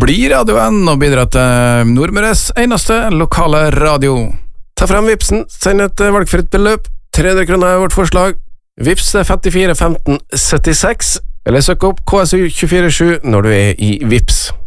Bli radioen og bidra til Nordmøres eneste lokale radio. Ta frem Vipsen, send et valgfritt beløp. 300 kroner er vårt forslag. Vips 54 15 76, eller søk opp KSU 247 når du er i Vips.